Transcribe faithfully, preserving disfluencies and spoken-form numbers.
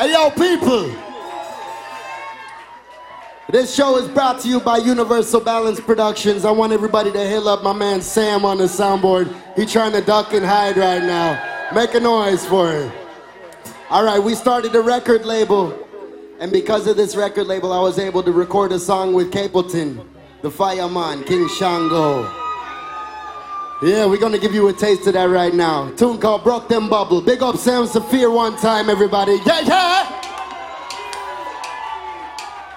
Hey, yo, people. This show is brought to you by Universal Balance Productions. I want everybody to hail up my man Sam on the soundboard. He's trying to duck and hide right now. Make a noise for him. All right, we started a record label. And because of this record label, I was able to record a song with Capleton, the Fireman, King Shango. Yeah, we're gonna give you a taste of that right now. A tune called Broke Them Bubble. Big up Sam Saphir one time, everybody. Yeah, yeah!